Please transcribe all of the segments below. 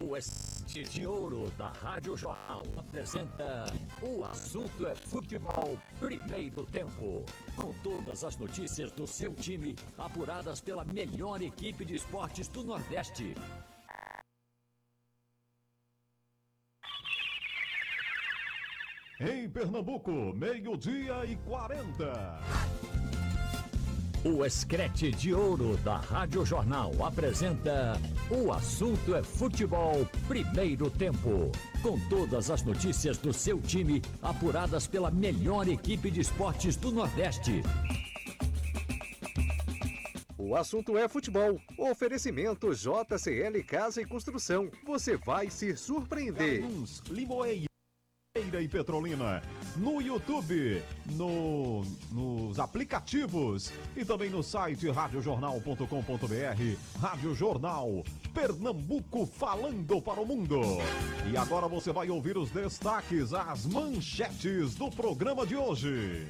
O Esquete de Ouro da Rádio Jornal apresenta O Assunto é Futebol, primeiro tempo. Com todas as notícias do seu time, apuradas pela melhor equipe de esportes do Nordeste. Em Pernambuco, 12:40. O Esquete de Ouro da Rádio Jornal apresenta O Assunto é Futebol, primeiro tempo. Com todas as notícias do seu time, apuradas pela melhor equipe de esportes do Nordeste. O assunto é futebol. Oferecimento JCL Casa e Construção. Você vai se surpreender. Carlos Limoeira e Petrolina. No YouTube, nos aplicativos e também no site radiojornal.com.br. Rádio Jornal, Pernambuco falando para o mundo. E agora você vai ouvir os destaques, as manchetes do programa de hoje.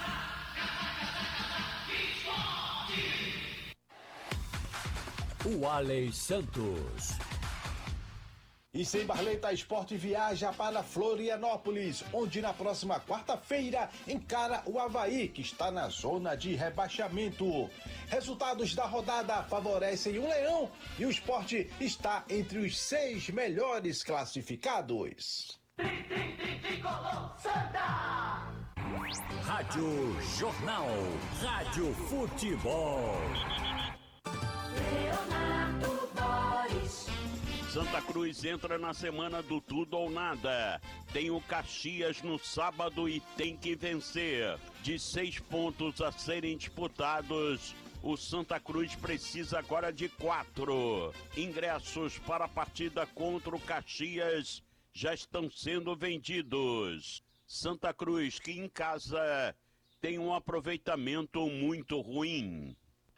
O Aley Santos. E sem Barleta Esporte viaja para Florianópolis, onde na próxima quarta-feira encara o Avaí, que está na zona de rebaixamento. Resultados da rodada favorecem o Leão e o Sport está entre os 6 melhores classificados. Rádio Jornal, Rádio Futebol. Leonardo Boris. Santa Cruz entra na semana do tudo ou nada. Tem o Caxias no sábado e tem que vencer. De 6 pontos a serem disputados, o Santa Cruz precisa agora de 4. Ingressos para a partida contra o Caxias já estão sendo vendidos. Santa Cruz, que em casa tem um aproveitamento muito ruim.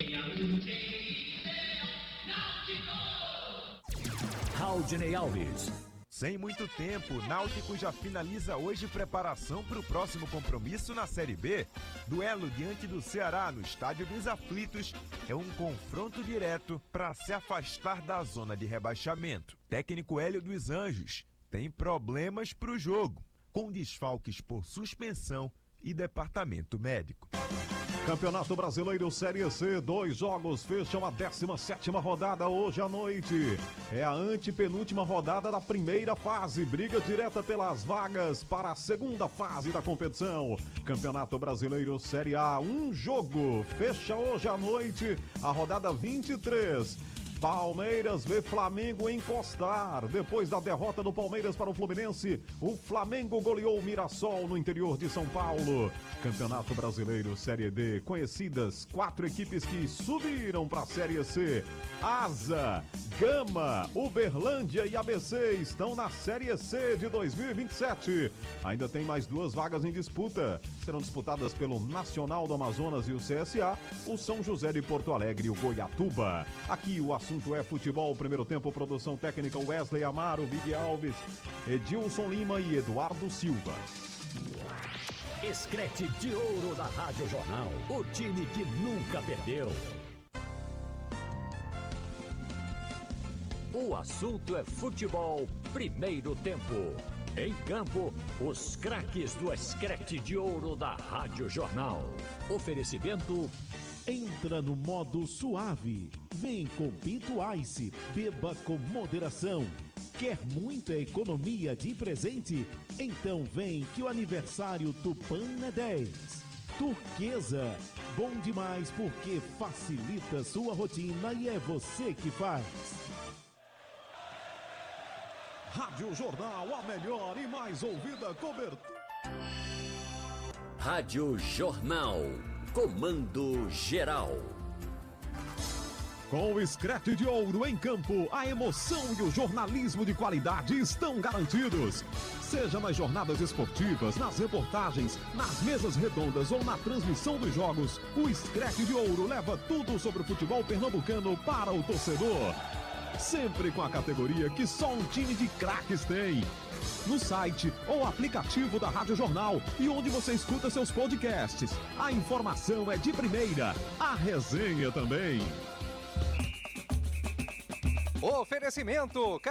Raudinei Alves. Sem muito tempo, o Náutico já finaliza hoje preparação para o próximo compromisso na Série B. Duelo diante do Ceará no Estádio dos Aflitos é um confronto direto para se afastar da zona de rebaixamento. Técnico Hélio dos Anjos tem problemas para o jogo, com desfalques por suspensão e departamento médico. Campeonato Brasileiro Série C, 2 jogos fecham a 17ª rodada hoje à noite. É a antepenúltima rodada da primeira fase, briga direta pelas vagas para a segunda fase da competição. Campeonato Brasileiro Série A, um jogo, fecha hoje à noite a rodada 23. Palmeiras vê Flamengo encostar. Depois da derrota do Palmeiras para o Fluminense, o Flamengo goleou o Mirassol no interior de São Paulo. Campeonato Brasileiro Série D, conhecidas 4 equipes que subiram para a Série C. Asa, Gama, Uberlândia e ABC estão na Série C de 2027. Ainda tem mais 2 vagas em disputa. Serão disputadas pelo Nacional do Amazonas e o CSA, o São José de Porto Alegre e o Goiatuba. Aqui o assunto é futebol. Primeiro tempo, produção técnica Wesley Amaro, Big Alves, Edilson Lima e Eduardo Silva. Esquete de Ouro da Rádio Jornal, o time que nunca perdeu. O assunto é futebol, primeiro tempo. Em campo, os craques do Esquete de Ouro da Rádio Jornal. Oferecimento. Entra no modo suave. Vem com Pinto Ice. Beba com moderação. Quer muita economia de presente? Então vem que o aniversário Tupã é 10. Turquesa. Bom demais porque facilita sua rotina e é você que faz. Rádio Jornal, a melhor e mais ouvida cobertura. Rádio Jornal. Comando Geral. Com o Esquete de Ouro em campo, a emoção e o jornalismo de qualidade estão garantidos. Seja nas jornadas esportivas, nas reportagens, nas mesas redondas ou na transmissão dos jogos, o Esquete de Ouro leva tudo sobre o futebol pernambucano para o torcedor. Sempre com a categoria que só um time de craques tem. No site ou aplicativo da Rádio Jornal e onde você escuta seus podcasts. A informação é de primeira, a resenha também. Oferecimento